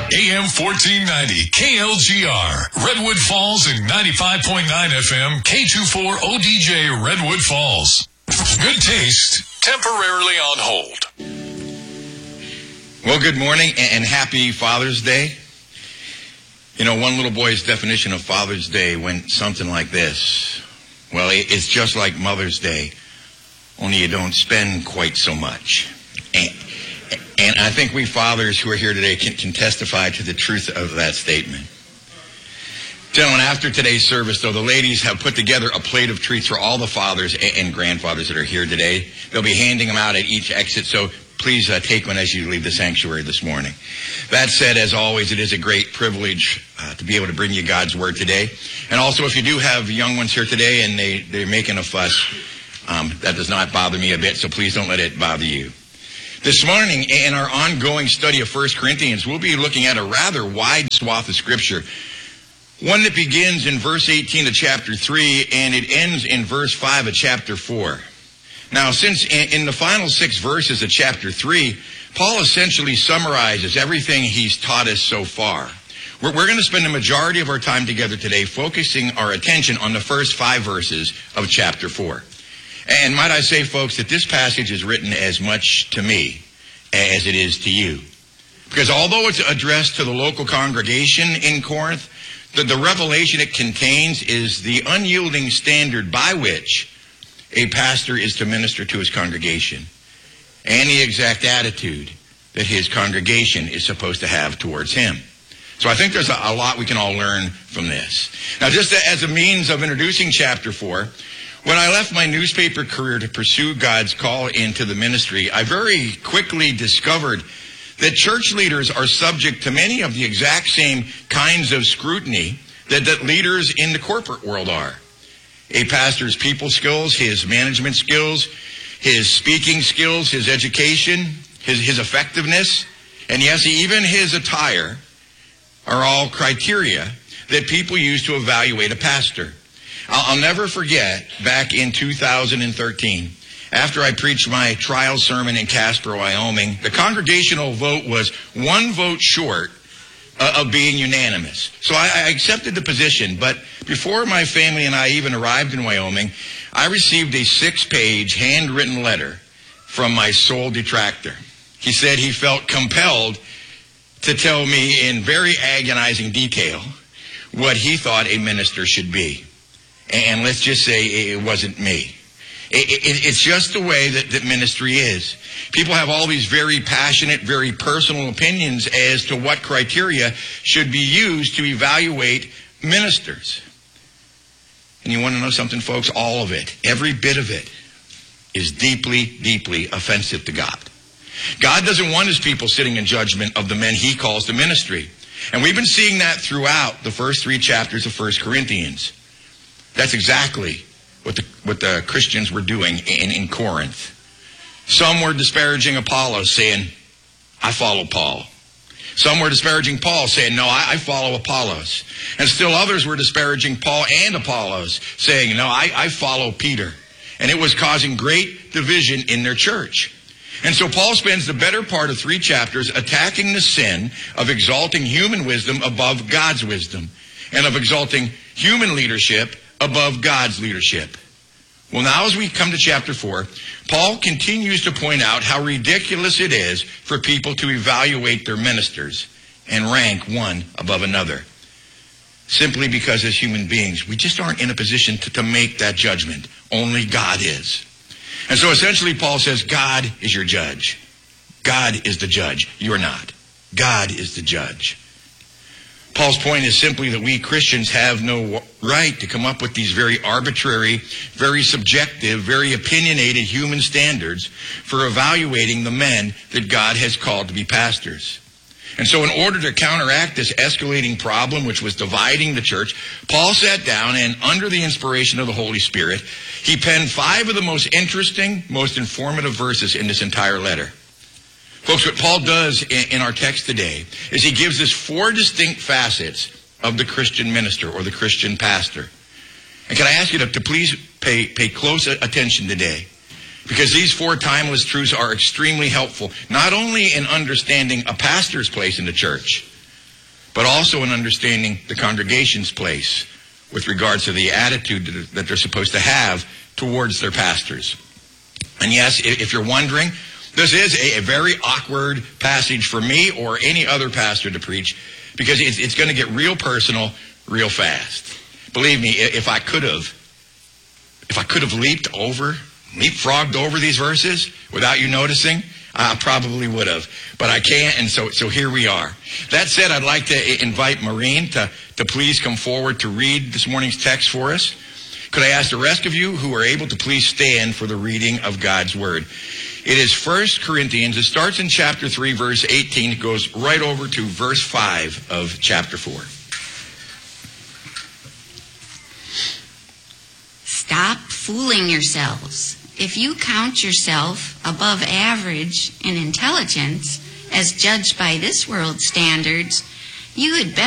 AM 1490, KLGR, Redwood Falls, and 95.9 FM, K24 ODJ, Redwood Falls. Good taste, temporarily on hold. Well, good morning and happy Father's Day. You know, one little boy's definition of Father's Day went something like this. Well, it's just like Mother's Day, only you don't spend quite so much. And I think we fathers who are here today can testify to the truth of that statement. Gentlemen, after today's service, though, the ladies have put together a plate of treats for all the fathers and grandfathers that are here today. They'll be handing them out at each exit, so please take one as you leave the sanctuary this morning. That said, as always, it is a great privilege to be able to bring you God's Word today. And also, if you do have young ones here today and they're making a fuss, that does not bother me a bit, so please don't let it bother you. This morning, in our ongoing study of 1 Corinthians, we'll be looking at a rather wide swath of Scripture. One that begins in verse 18 of chapter 3, and it ends in verse 5 of chapter 4. Now, since in the final 6 verses of chapter 3, Paul essentially summarizes everything he's taught us so far. We're going to spend the majority of our time together today focusing our attention on the first 5 verses of chapter 4. And might I say, folks, that this passage is written as much to me as it is to you. Because although it's addressed to the local congregation in Corinth, the revelation it contains is the unyielding standard by which a pastor is to minister to his congregation, and the exact attitude that his congregation is supposed to have towards him. So I think there's a lot we can all learn from this. Now, just as a means of introducing chapter 4, when I left my newspaper career to pursue God's call into the ministry, I very quickly discovered that church leaders are subject to many of the exact same kinds of scrutiny that leaders in the corporate world are. A pastor's people skills, his management skills, his speaking skills, his education, his effectiveness, and yes, even his attire are all criteria that people use to evaluate a pastor. I'll never forget, back in 2013, after I preached my trial sermon in Casper, Wyoming, the congregational vote was 1 vote short of being unanimous. So I accepted the position, but before my family and I even arrived in Wyoming, I received a 6-page handwritten letter from my sole detractor. He said he felt compelled to tell me in very agonizing detail what he thought a minister should be. And let's just say it wasn't me. It's just the way that ministry is. People have all these very passionate, very personal opinions as to what criteria should be used to evaluate ministers. And you want to know something, folks? All of it, every bit of it, is deeply, deeply offensive to God. God doesn't want his people sitting in judgment of the men he calls to ministry. And we've been seeing that throughout the first 3 chapters of 1 Corinthians. That's exactly what the Christians were doing in Corinth. Some were disparaging Apollos, saying, I follow Paul. Some were disparaging Paul, saying, no, I follow Apollos. And still others were disparaging Paul and Apollos, saying, no, I follow Peter. And it was causing great division in their church. And so Paul spends the better part of 3 chapters attacking the sin of exalting human wisdom above God's wisdom, and of exalting human leadership above God's leadership. Well, now as we come to chapter 4, Paul continues to point out how ridiculous it is for people to evaluate their ministers and rank one above another. Simply because as human beings, we just aren't in a position to make that judgment. Only God is. And so essentially Paul says, God is your judge. God is the judge. You're not. God is the judge. Paul's point is simply that we Christians have no right to come up with these very arbitrary, very subjective, very opinionated human standards for evaluating the men that God has called to be pastors. And so in order to counteract this escalating problem which was dividing the church, Paul sat down and under the inspiration of the Holy Spirit, he penned 5 of the most interesting, most informative verses in this entire letter. Folks, what Paul does in our text today is he gives us 4 distinct facets of the Christian minister or the Christian pastor. And can I ask you to please pay close attention today? Because these 4 timeless truths are extremely helpful, not only in understanding a pastor's place in the church, but also in understanding the congregation's place with regards to the attitude that they're supposed to have towards their pastors. And yes, if you're wondering, this is a very awkward passage for me or any other pastor to preach, because it's going to get real personal real fast. Believe me, if I could have leapfrogged over these verses without you noticing, I probably would have. But I can't, and so here we are. That said, I'd like to invite Maureen to please come forward to read this morning's text for us. Could I ask the rest of you who are able to please stand for the reading of God's Word? It is 1 Corinthians. It starts in chapter 3, verse 18. It goes right over to verse 5 of chapter 4. Stop fooling yourselves. If you count yourself above average in intelligence, as judged by this world's standards, you had better